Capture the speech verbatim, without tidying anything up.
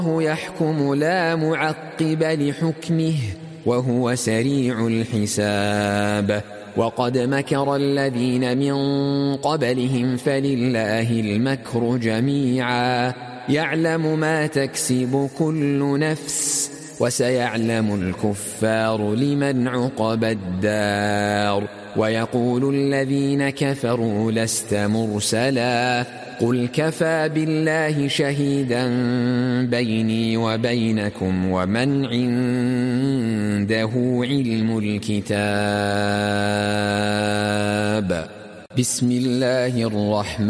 الله يحكم لا معقب لحكمه وهو سريع الحساب وقد مكر الذين من قبلهم فلله المكر جميعا يعلم ما تكسب كل نفس وسيعلم الكفار لمن عقبى الدار ويقول الذين كفروا لست مرسلا قل كفى بالله شهيدا بيني وبينكم ومن عنده علم الكتاب بسم الله الرحمن